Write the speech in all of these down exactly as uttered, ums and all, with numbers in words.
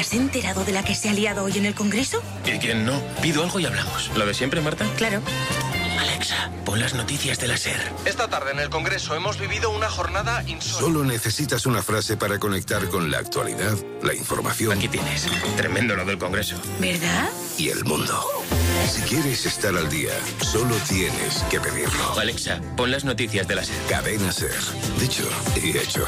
has enterado de la que se ha liado hoy en el Congreso? ¿Y quién no? Pido algo y hablamos. ¿Lo de siempre, Marta? Claro. Alexa, pon las noticias de la SER. Esta tarde en el Congreso hemos vivido una jornada insólita. Solo necesitas una frase para conectar con la actualidad, la información. Aquí tienes. Tremendo lo del Congreso. ¿Verdad? Y el mundo. Si quieres estar al día, solo tienes que pedirlo. Alexa, pon las noticias de la SER. Cadena SER. Dicho y hecho.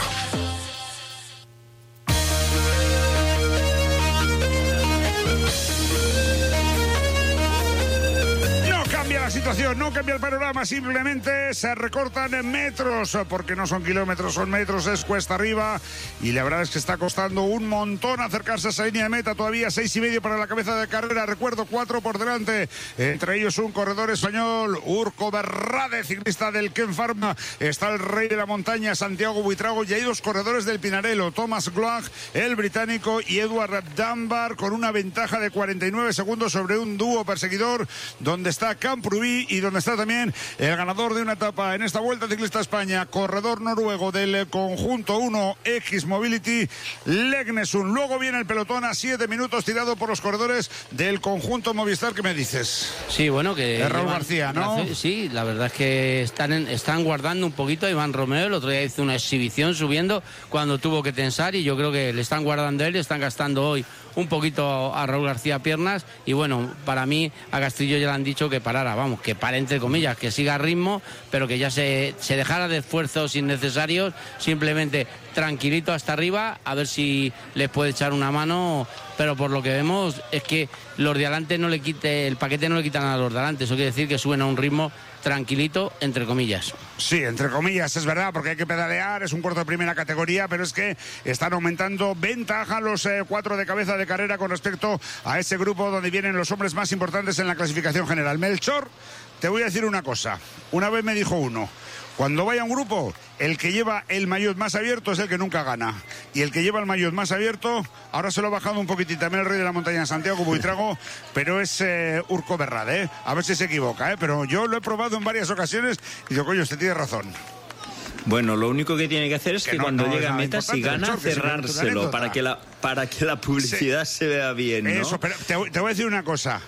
La situación no cambia el panorama, simplemente se recortan en metros, porque no son kilómetros, son metros, es cuesta arriba, y la verdad es que está costando un montón acercarse a esa línea de meta. Todavía seis y medio para la cabeza de carrera, recuerdo, cuatro por delante, entre ellos un corredor español, Urco Berrade, ciclista del Ken Pharma, está el rey de la montaña, Santiago Buitrago, y hay dos corredores del Pinarello, Thomas Gloag, el británico, y Edward Dunbar, con una ventaja de cuarenta y nueve segundos sobre un dúo perseguidor, donde está Camprubí y donde está también el ganador de una etapa en esta Vuelta Ciclista a España, corredor noruego del conjunto uno X Mobility, Legnesun. Luego viene el pelotón a siete minutos, tirado por los corredores del conjunto Movistar. ¿Qué me dices? Sí, bueno, que de Raúl Iván, García, ¿no? Sí, la verdad es que están, en, están guardando un poquito a Iván Romeo. El otro día hizo una exhibición subiendo cuando tuvo que tensar, y yo creo que le están guardando a él, le están gastando hoy un poquito a Raúl García piernas, y bueno, para mí a Castillo ya le han dicho que parara, vamos, que pare entre comillas, que siga a ritmo, pero que ya se, se dejara de esfuerzos innecesarios, simplemente tranquilito hasta arriba, a ver si les puede echar una mano, pero por lo que vemos es que los de adelante no le quite, el paquete no le quitan a los de adelante, eso quiere decir que suben a un ritmo tranquilito, entre comillas. Sí, entre comillas, es verdad, porque hay que pedalear, es un cuarto de primera categoría, pero es que están aumentando ventaja los eh, cuatro de cabeza de carrera con respecto a ese grupo donde vienen los hombres más importantes en la clasificación general. Melchor, te voy a decir una cosa, una vez me dijo uno, cuando vaya un grupo, el que lleva el maillot más abierto es el que nunca gana. Y el que lleva el maillot más abierto, ahora se lo ha bajado un poquitito también el rey de la montaña, Santiago Buitrago, pero es eh, Urco Berrade, ¿eh? A ver si se equivoca, ¿eh? Pero yo lo he probado en varias ocasiones y digo, coño, usted tiene razón. Bueno, lo único que tiene que hacer es que, que no, cuando no, llegue a meta, si gana, Melchor, cerrárselo para que la para que la publicidad sí. se vea bien, ¿no? Eso, pero te, te voy a decir una cosa.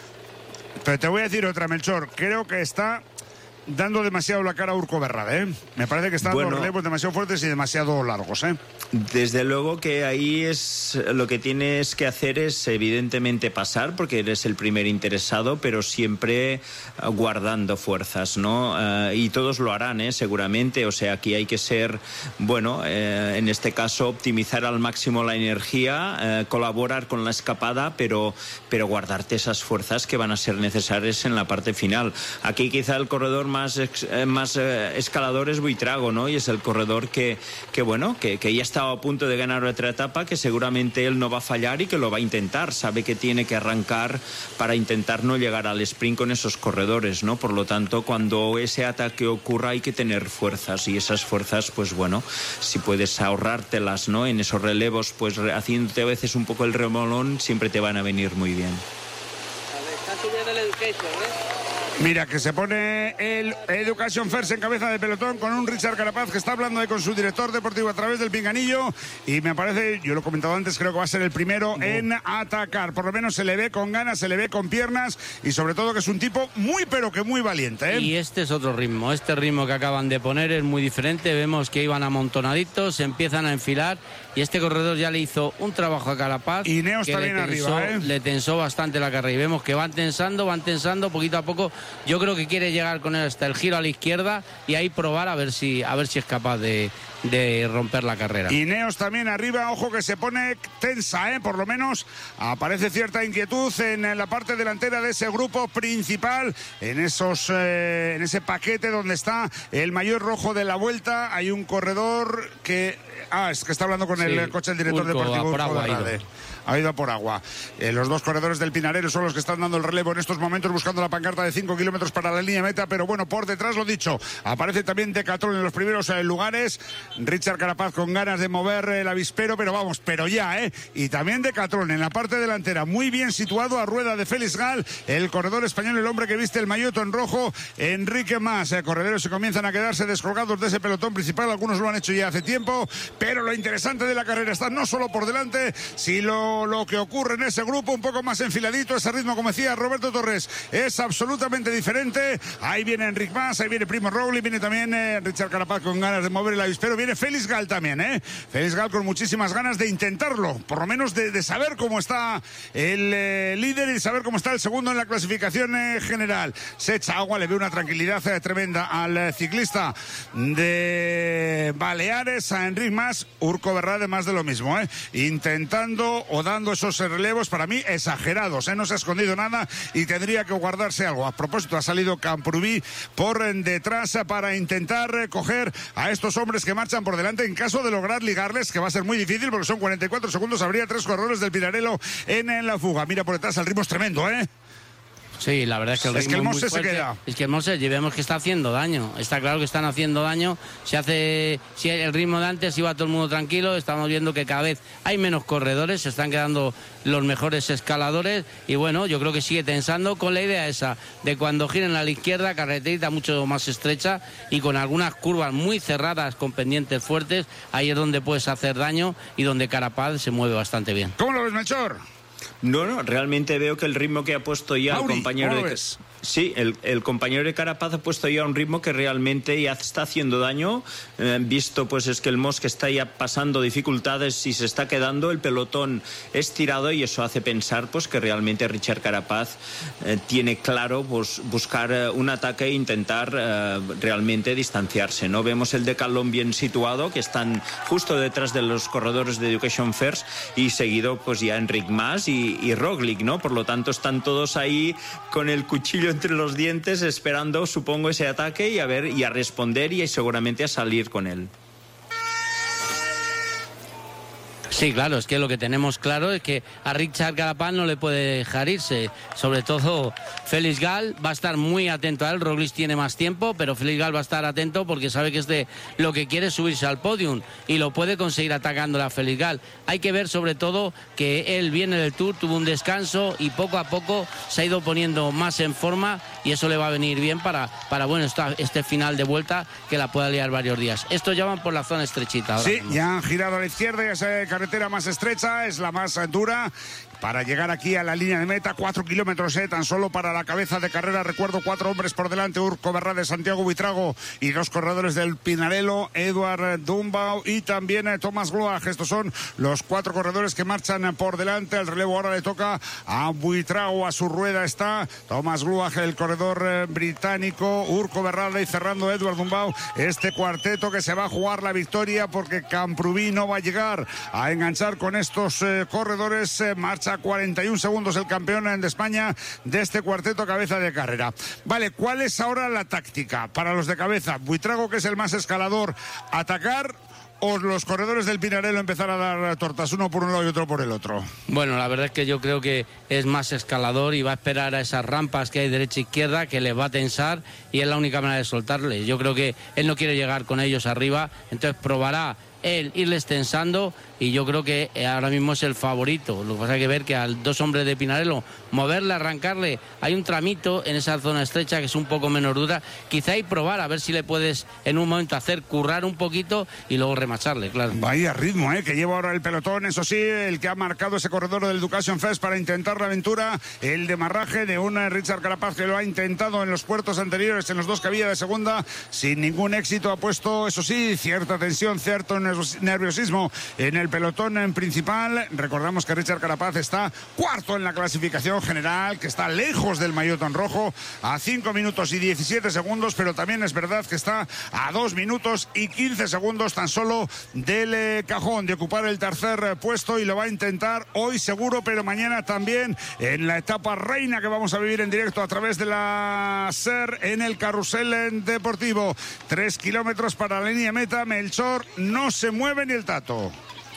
Pero te voy a decir otra, Melchor. Creo que está dando demasiado la cara a Urco Berrade, ¿eh? Me parece que están bueno, los relevos demasiado fuertes y demasiado largos, ¿eh? Desde luego que ahí es lo que tienes que hacer es evidentemente pasar, porque eres el primer interesado, pero siempre guardando fuerzas, ¿no? Uh, y todos lo harán, ¿eh? Seguramente, o sea, aquí hay que ser, bueno, eh, en este caso optimizar al máximo la energía, eh, colaborar con la escapada, pero, pero guardarte esas fuerzas que van a ser necesarias en la parte final. Aquí quizá el corredor más, eh, más eh, escalador es Buitrago, ¿no? Y es el corredor que, que bueno, que, que ya estaba a punto de ganar otra etapa, que seguramente él no va a fallar y que lo va a intentar. Sabe que tiene que arrancar para intentar no llegar al sprint con esos corredores, ¿no? Por lo tanto, cuando ese ataque ocurra hay que tener fuerzas, y esas fuerzas, pues bueno, si puedes ahorrártelas, ¿no? En esos relevos, pues haciéndote a veces un poco el remolón, siempre te van a venir muy bien. Mira, que se pone el Education First en cabeza de pelotón con un Richard Carapaz que está hablando de con su director deportivo a través del pinganillo, y me parece, yo lo he comentado antes, creo que va a ser el primero no. en atacar. Por lo menos se le ve con ganas, se le ve con piernas, y sobre todo que es un tipo muy pero que muy valiente, ¿eh? Y este es otro ritmo, este ritmo que acaban de poner es muy diferente. Vemos que iban amontonaditos, se empiezan a enfilar, y este corredor ya le hizo un trabajo a Carapaz. Y Neos está bien arriba, ¿eh? Le tensó bastante la carrera, y vemos que van tensando, van tensando poquito a poco. Yo creo que quiere llegar con él hasta el giro a la izquierda y ahí probar a ver si a ver si es capaz de, de romper la carrera. Y Neos también arriba, ojo que se pone tensa, ¿eh? Por lo menos aparece cierta inquietud en la parte delantera de ese grupo principal, en esos eh, en ese paquete donde está el maillot rojo de la Vuelta. Hay un corredor que ah, es que está hablando con sí, el coche del director Urco, deportivo por agua, ha ido. ha ido por agua. Eh, los dos corredores del Pinarello son los que están dando el relevo en estos momentos, buscando la pancarta de cinco kilómetros para la línea meta, pero bueno, por detrás, lo dicho, aparece también Decathlon en los primeros eh, lugares. Richard Carapaz con ganas de mover el avispero, pero vamos, pero ya, ¿eh? Y también Decathlon en la parte delantera, muy bien situado a rueda de Félix Gal, el corredor español, el hombre que viste el maillot en rojo, Enrique Mas. Eh, corredores se comienzan a quedarse descolgados de ese pelotón principal, algunos lo han hecho ya hace tiempo, Pero lo interesante de la carrera está no solo por delante, sino lo que ocurre en ese grupo, un poco más enfiladito, ese ritmo, como decía Roberto Torres, es absolutamente diferente. Ahí viene Enric Mas, ahí viene Primo Roglic, viene también eh, Richard Carapaz con ganas de mover el avispero, viene Félix Gal también, ¿eh? Félix Gal con muchísimas ganas de intentarlo, por lo menos de, de saber cómo está el eh, líder y de saber cómo está el segundo en la clasificación eh, general. Se echa agua, le ve una tranquilidad eh, tremenda al eh, ciclista de Baleares, a Enric Mas. Urco Berrade más de lo mismo, ¿eh? Intentando o dando esos relevos, para mí exagerados, ¿eh? No se ha escondido nada y tendría que guardarse algo. A propósito, ha salido Camprubí por detrás para intentar coger a estos hombres que marchan por delante en caso de lograr ligarles, que va a ser muy difícil porque son cuarenta y cuatro segundos, habría tres corredores del Pinarello en, en la fuga. Mira por detrás, el ritmo es tremendo, ¿eh? Sí, la verdad es que el es que el ritmo es muy Mose se fuerte. queda. Es que el Mose, vemos que está haciendo daño. Está claro que están haciendo daño. Se hace, si el ritmo de antes iba todo el mundo tranquilo, estamos viendo que cada vez hay menos corredores, se están quedando los mejores escaladores y bueno, yo creo que sigue tensando con la idea esa de cuando giren a la izquierda, carreterita mucho más estrecha y con algunas curvas muy cerradas con pendientes fuertes, ahí es donde puedes hacer daño y donde Carapaz se mueve bastante bien. ¿Cómo lo ves, Melchor? No, no, realmente veo que el ritmo que ha puesto ya Mauri, el compañero de... ves? Sí, el, el compañero de Carapaz ha puesto ya un ritmo que realmente ya está haciendo daño. Eh, visto pues es que el Mosque está ya pasando dificultades y se está quedando, el pelotón estirado y eso hace pensar pues que realmente Richard Carapaz eh, tiene claro pues, buscar eh, un ataque e intentar eh, realmente distanciarse, ¿no? Vemos el decalón bien situado, que están justo detrás de los corredores de Education First y seguido pues ya Enric Mas y, y Roglic, ¿no? Por lo tanto están todos ahí con el cuchillo entre los dientes esperando, supongo, ese ataque y a ver y a responder y seguramente a salir con él. Sí, claro, es que lo que tenemos claro es que a Richard Carapaz no le puede dejar irse. Sobre todo Félix Gal va a estar muy atento a él. Roglic tiene más tiempo, pero Félix Gal va a estar atento porque sabe que este lo que quiere es subirse al podium y lo puede conseguir atacándole a Félix Gal. Hay que ver sobre todo que él viene del Tour, tuvo un descanso y poco a poco se ha ido poniendo más en forma y eso le va a venir bien para, para bueno, esta, este final de vuelta que la pueda liar varios días. Estos ya van por la zona estrechita. Ahora sí, mismo. Ya han girado a la izquierda, ya se carretera más estrecha, es la más dura para llegar aquí a la línea de meta. Cuatro kilómetros eh, tan solo para la cabeza de carrera. Recuerdo cuatro hombres por delante: Urco Berrade, Santiago Buitrago y dos corredores del Pinarello, Eduard Dumbau y también eh, Thomas Gloag. Estos son los cuatro corredores que marchan por delante. El relevo ahora le toca a Buitrago, a su rueda está Thomas Gloag, el corredor eh, británico, Urco Berrade y cerrando Eduard Dumbau. Este cuarteto que se va a jugar la victoria porque Camprubí no va a llegar a enganchar con estos eh, corredores. Eh, marcha cuarenta y un segundos el campeón de España de este cuarteto cabeza de carrera. Vale, ¿cuál es ahora la táctica para los de cabeza? Buitrago, que es el más escalador, atacar, o los corredores del Pinarello empezar a dar tortas uno por un lado y otro por el otro. Bueno, la verdad es que yo creo que es más escalador y va a esperar a esas rampas que hay derecha e izquierda, que les va a tensar y es la única manera de soltarle. Yo creo que él no quiere llegar con ellos arriba, entonces probará él irles tensando y yo creo que ahora mismo es el favorito. Lo que pasa es que ver que a dos hombres de Pinarello moverle, arrancarle, hay un tramito en esa zona estrecha que es un poco menos dura, quizá y probar a ver si le puedes en un momento hacer currar un poquito y luego remacharle, claro. Vaya ritmo, ¿eh? Que lleva ahora el pelotón, eso sí, el que ha marcado ese corredor del Education First para intentar la aventura, el demarraje de un Richard Carapaz que lo ha intentado en los puertos anteriores, en los dos que había de segunda, sin ningún éxito. Ha puesto, eso sí, cierta tensión, cierto nerviosismo en el pelotón en principal. Recordamos que Richard Carapaz está cuarto en la clasificación general, que está lejos del maillot en rojo, a cinco minutos y diecisiete segundos, pero también es verdad que está a dos minutos y quince segundos tan solo del eh, cajón de ocupar el tercer eh, puesto, y lo va a intentar hoy seguro, pero mañana también en la etapa reina que vamos a vivir en directo a través de la SER en el Carrusel Deportivo. Tres kilómetros para la línea meta. Melchor, no se mueve ni el tato.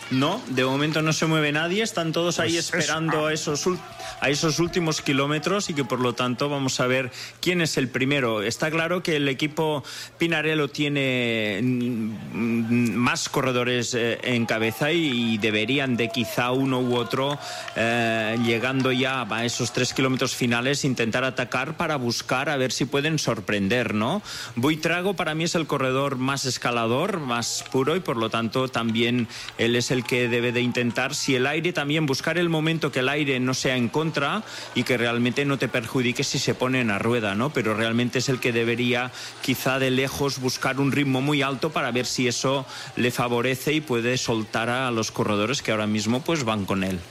No, de momento no se mueve nadie, están todos ahí Pues esperando eso. a esos, ul- a esos últimos kilómetros y que por lo tanto vamos a ver quién es el primero. Está claro que el equipo Pinarello tiene mm, más corredores eh, en cabeza y, y deberían de quizá uno u otro, eh, llegando ya a esos tres kilómetros finales, intentar atacar para buscar a ver si pueden sorprender, ¿no? Buitrago para mí es el corredor más escalador, más puro y por lo tanto también él es el que debe de intentar, si el aire también, buscar el momento que el aire no sea en contra y que realmente no te perjudique si se pone en la rueda, ¿no? Pero realmente es el que debería quizá de lejos buscar un ritmo muy alto para ver si eso le favorece y puede soltar a los corredores que ahora mismo pues van con él.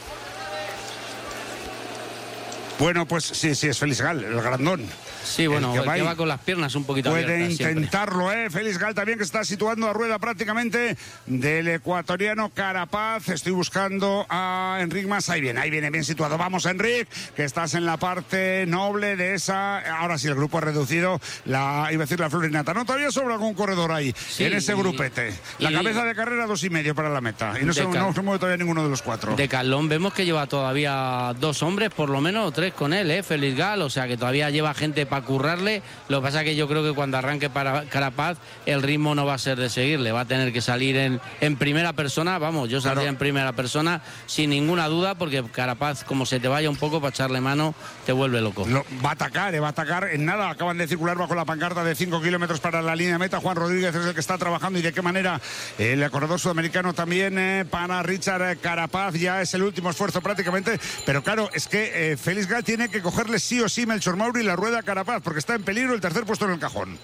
Bueno, pues sí, sí, es Félix Gal, el grandón. Sí, bueno, El el que que, va va, ahí con las piernas un poquito Puede abiertas siempre. intentarlo, ¿eh? Félix Gal también, que está situando a rueda prácticamente del ecuatoriano Carapaz. Estoy buscando a Enric Mas. Ahí viene, ahí viene bien situado. Vamos, Enric, que estás en la parte noble de esa. Ahora sí, el grupo ha reducido la, iba a decir la florinata. No, todavía sobra algún corredor ahí, Sí, en ese y- grupete. La y- cabeza de carrera, dos y medio para la meta. Y no se, De cal- no se mueve todavía ninguno de los cuatro. De Calón vemos que lleva todavía dos hombres, por lo menos, o tres con él, ¿eh? Félix Gal, o sea que todavía lleva gente para currarle. Lo que pasa es que yo creo que cuando arranque para Carapaz, el ritmo no va a ser de seguirle, va a tener que salir en, en primera persona. Vamos, yo saldría Claro. en primera persona sin ninguna duda, porque Carapaz, como se te vaya un poco para echarle mano, te vuelve loco. Lo- va a atacar, eh, va a atacar en nada. Acaban de circular bajo la pancarta de cinco kilómetros para la línea de meta. Juan Rodríguez es el que está trabajando y de qué manera el corredor sudamericano también eh, para Richard Carapaz. Ya es el último esfuerzo prácticamente. Pero claro, es que eh, Félix Gal tiene que cogerle sí o sí Melchor Mauri la rueda a Carapaz, porque está en peligro el tercer puesto en el cajón.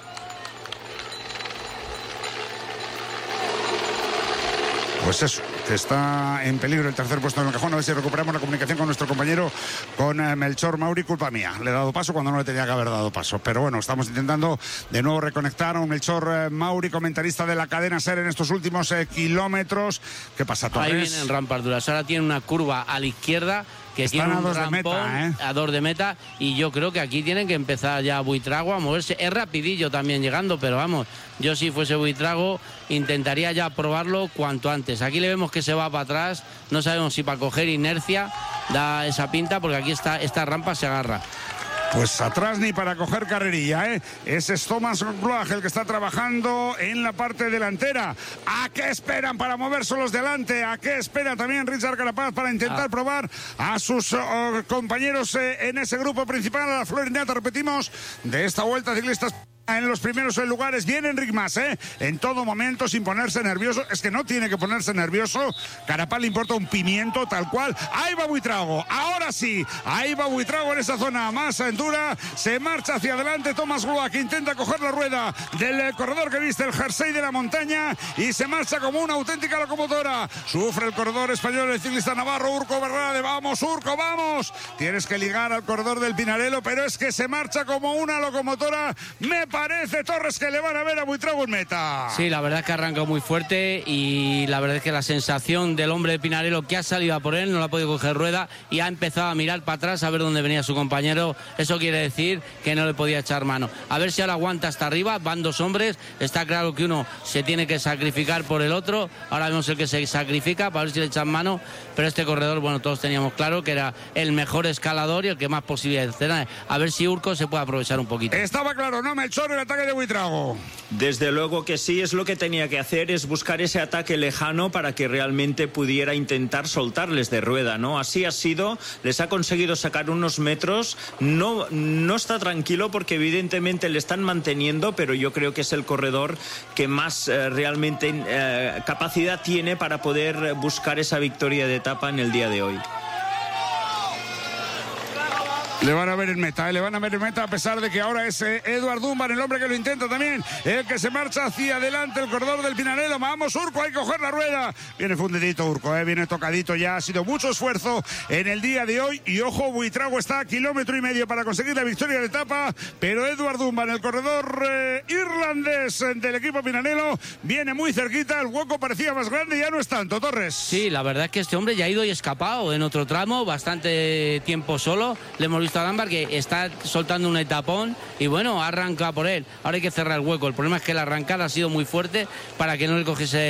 Pues eso, que está en peligro el tercer puesto en el cajón. A ver si recuperamos la comunicación con nuestro compañero, con eh, Melchor Mauri. Culpa mía, le he dado paso cuando no le tenía que haber dado paso. Pero bueno, estamos intentando de nuevo reconectar a un Melchor eh, Mauri, comentarista de la cadena SER en estos últimos eh, kilómetros. ¿Qué pasa, Torres? Ahí vienen rampas duras. Ahora tiene una curva a la izquierda que Están tiene a un dos de rampón meta, ¿eh? a dos de meta, y yo creo que aquí tienen que empezar ya Buitrago a moverse. Es rapidillo también llegando, pero vamos, yo si fuese Buitrago intentaría ya probarlo cuanto antes. Aquí le vemos que se va para atrás, no sabemos si para coger inercia da esa pinta, porque aquí está, esta rampa se agarra. Pues atrás ni para coger carrerilla, ¿eh? Ese es Thomas Gloag, el que está trabajando en la parte delantera. ¿A qué esperan para moverse los delante? ¿A qué espera también Richard Carapaz para intentar Ah. probar a sus oh, compañeros eh, en ese grupo principal, a la florinata, repetimos, de esta Vuelta Ciclistas? En los primeros lugares viene Enric Mas, ¿eh? En todo momento, sin ponerse nervioso. Es que no tiene que ponerse nervioso. Carapaz le importa un pimiento, tal cual. Ahí va Buitrago, ahora sí. Ahí va Buitrago en esa zona más dura. Se marcha hacia adelante Thomas Gloag, que intenta coger la rueda del corredor que viste el jersey de la montaña y se marcha como una auténtica locomotora. Sufre el corredor español, el ciclista navarro Urco Berrade. Vamos, Urco, vamos. Tienes que ligar al corredor del Pinarello, pero es que se marcha como una locomotora. Me parece, Torres, que le van a ver a Buitrago en meta. Sí, la verdad es que arranca muy fuerte, y la verdad es que la sensación del hombre de Pinarello, que ha salido a por él, no la ha podido coger rueda y ha empezado a mirar para atrás a ver dónde venía su compañero. Eso quiere decir que no le podía echar mano. A ver si ahora aguanta hasta arriba. Van dos hombres, está claro que uno se tiene que sacrificar por el otro. Ahora vemos el que se sacrifica para ver si le echan mano, pero este corredor, bueno, todos teníamos claro que era el mejor escalador y el que más posibilidades tenía. A ver si Urco se puede aprovechar un poquito. Estaba claro, ¿no, Melchor, el ataque de Buitrago? Desde luego que sí, es lo que tenía que hacer, es buscar ese ataque lejano para que realmente pudiera intentar soltarles de rueda, ¿no? Así ha sido, les ha conseguido sacar unos metros, no, no está tranquilo porque evidentemente le están manteniendo, pero yo creo que es el corredor que más eh, realmente eh, capacidad tiene para poder buscar esa victoria de etapa en el día de hoy. Le van a ver en meta, ¿eh? Le van a ver en meta, a pesar de que ahora es eh, Eduard Dunbar, el hombre que lo intenta también, el que se marcha hacia adelante, el corredor del Pinarello. Vamos, Urco, hay que coger la rueda. Viene fundidito Urco, ¿eh? Viene tocadito ya. Ha sido mucho esfuerzo en el día de hoy. Y ojo, Buitrago está a kilómetro y medio para conseguir la victoria de etapa. Pero Eduard Dunbar, el corredor eh, irlandés del equipo Pinarello, viene muy cerquita. El hueco parecía más grande, ya no es tanto, Torres. Sí, la verdad es que este hombre ya ha ido y escapado en otro tramo, bastante tiempo solo. Le hemos visto a Dunbar que está soltando un etapón y bueno, arranca por él. Ahora hay que cerrar el hueco. El problema es que la arrancada ha sido muy fuerte para que no le cogiese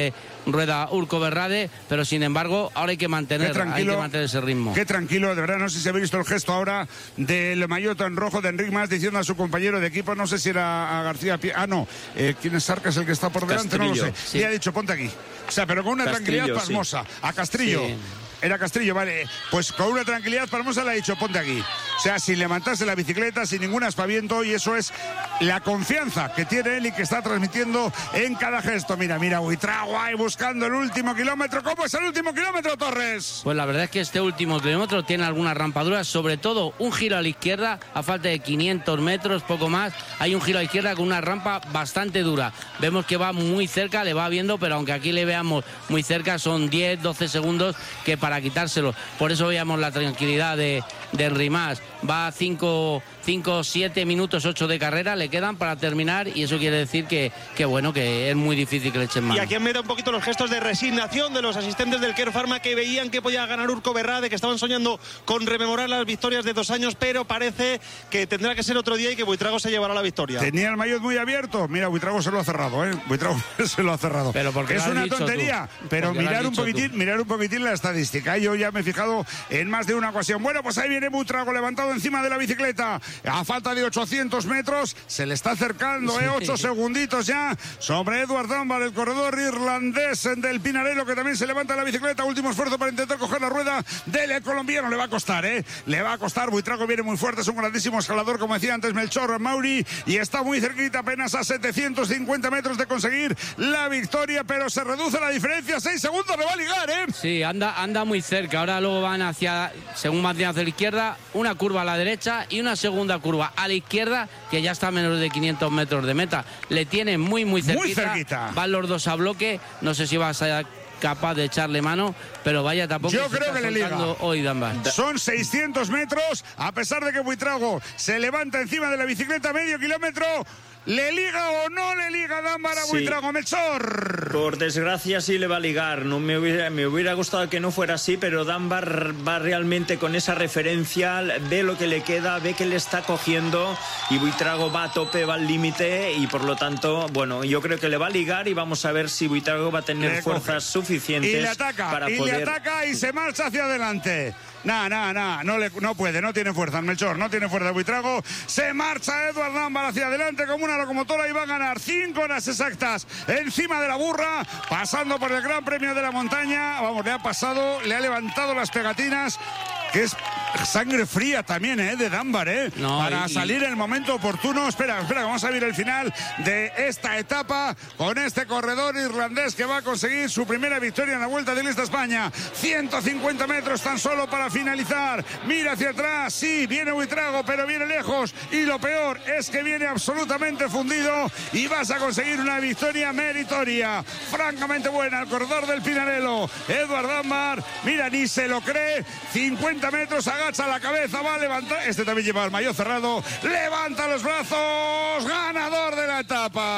rueda Urco Berrade, pero sin embargo ahora hay que mantener, hay que mantener ese ritmo. Qué tranquilo, de verdad, no sé si habéis visto el gesto ahora del maillot en rojo de Enric Mas diciendo a su compañero de equipo, no sé si era a García Pie... Ah, no, eh, ¿quién es Sarcas el que está por delante? Castrillo, no lo sé. sí. Y ha dicho, ponte aquí. O sea, pero con una Castrillo, tranquilidad pasmosa. sí. A Castrillo. Sí. Era Castrillo, vale. Pues con una tranquilidad pasmosa le ha dicho, ponte aquí. O sea, sin levantarse la bicicleta, sin ningún aspaviento, y eso es la confianza que tiene él y que está transmitiendo en cada gesto. Mira, mira, Buitrago ahí buscando el último kilómetro. ¿Cómo es el último kilómetro, Torres? Pues la verdad es que este último kilómetro tiene algunas rampaduras, sobre todo un giro a la izquierda, a falta de quinientos metros, poco más. Hay un giro a la izquierda con una rampa bastante dura. Vemos que va muy cerca, le va viendo, pero aunque aquí le veamos muy cerca, son diez, doce segundos que para quitárselo. Por eso veíamos la tranquilidad de, de Enric Mas. Va a cinco, siete minutos, ocho de carrera, le quedan para terminar, y eso quiere decir que, que bueno, que es muy difícil que le echen mano. Y aquí han metido un poquito los gestos de resignación de los asistentes del Kern Pharma, que veían que podía ganar Urco Berrade, que estaban soñando con rememorar las victorias de dos años, pero parece que tendrá que ser otro día y que Buitrago se llevará la victoria. Tenía el maillot muy abierto. Mira, Buitrago se lo ha cerrado, ¿eh? Buitrago se lo ha cerrado. Pero porque es una tontería, tú. pero mirar un poquitín, tú. mirar un poquitín la estadística. Yo ya me he fijado en más de una ocasión. Bueno, pues ahí viene Buitrago levantado encima de la bicicleta. A falta de ochocientos metros, se le está acercando, ¿eh? Ocho segunditos ya sobre Edward Dunbar, el corredor irlandés del Pinarello, que también se levanta la bicicleta. Último esfuerzo para intentar coger la rueda del colombiano. Le va a costar, ¿eh? Le va a costar. Buitrago viene muy fuerte, es un grandísimo escalador, como decía antes Melchor Mauri, y está muy cerquita, apenas a setecientos cincuenta metros de conseguir la victoria, pero se reduce la diferencia. Seis segundos le va a ligar, ¿eh? Sí, anda, anda muy cerca. Ahora luego van hacia, según van hacia la izquierda, una curva a la derecha y una segunda curva a la izquierda, que ya está a menos de quinientos metros de meta. Le tiene muy, muy cerquita. Muy cerquita. Van los dos a bloque. No sé si va a ser capaz de echarle mano, pero vaya, tampoco. Yo creo que le liga hoy Dunbar. Son seiscientos metros, a pesar de que Buitrago se levanta encima de la bicicleta medio kilómetro. ¿Le liga o no le liga Dunbar a Sí. Buitrago, Melchor? Por desgracia sí le va a ligar. No me hubiera, me hubiera gustado que no fuera así, pero Dunbar va realmente con esa referencia, ve lo que le queda, ve que le está cogiendo, y Buitrago va a tope, va al límite, y por lo tanto, bueno, yo creo que le va a ligar, y vamos a ver si Buitrago va a tener Le fuerzas coge. suficientes Y le ataca, para y poder... le ataca y se marcha hacia adelante. Nah, nah, nah, no, le, no puede, no tiene fuerza, Melchor, no tiene fuerza Buitrago. Se marcha Edward Dunbar hacia adelante como una locomotora y va a ganar cinco horas exactas encima de la burra, pasando por el Gran Premio de la Montaña. Vamos, le ha pasado, le ha levantado las pegatinas, que es sangre fría también, ¿eh? De Dunbar, ¿eh? No, Para y, salir en el momento oportuno. Espera, espera, vamos a ver el final de esta etapa con este corredor irlandés que va a conseguir su primera victoria en la Vuelta Ciclista España. ciento cincuenta metros tan solo para finalizar. Mira hacia atrás, sí, viene Buitrago, pero viene lejos, y lo peor es que viene absolutamente fundido, y vas a conseguir una victoria meritoria, francamente buena. El corredor del Pinarello, Edward Dunbar, mira, ni se lo cree. cincuenta metros, agacha la cabeza, va a levantar. Este también lleva el maillot cerrado, levanta los brazos, ganador de la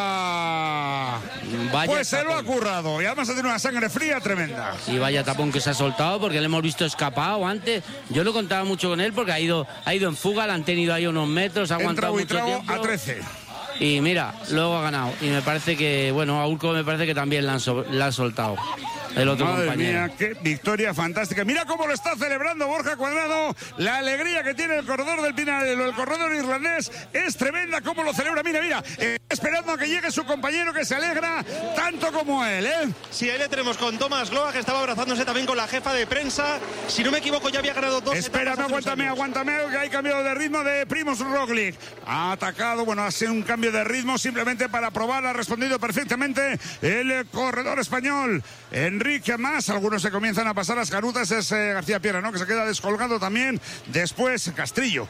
etapa. Vaya pues se lo ha tapón. currado, y además ha tenido una sangre fría tremenda. Y vaya tapón que se ha soltado, porque le hemos visto escapado antes. Yo lo contaba mucho con él porque ha ido, ha ido en fuga, le han tenido ahí unos metros, ha Entra aguantado mucho Buitrago tiempo. a trece. Y mira, luego ha ganado. Y me parece que, bueno, a Urco me parece que también la han, so- la han soltado. El otro Madre compañero. mía, qué victoria fantástica. Mira cómo lo está celebrando Borja Cuadrado. La alegría que tiene el corredor del Pinarello, el corredor irlandés, es tremenda cómo lo celebra. Mira, mira, eh, esperando a que llegue su compañero, que se alegra tanto como él, ¿eh? Sí, ahí le tenemos con Tomás Gloa, que estaba abrazándose también con la jefa de prensa. Si no me equivoco, ya había ganado dos. Espérame, aguántame, aguántame, que hay cambio de ritmo de Primoz Roglic. Ha atacado, bueno, ha sido un cambio de ritmo simplemente para probar. Ha respondido perfectamente el corredor español, Enric Mas. Algunos se comienzan a pasar las canutas, es eh, García Pierna, ¿no? Que se queda descolgado también. Después Castrillo.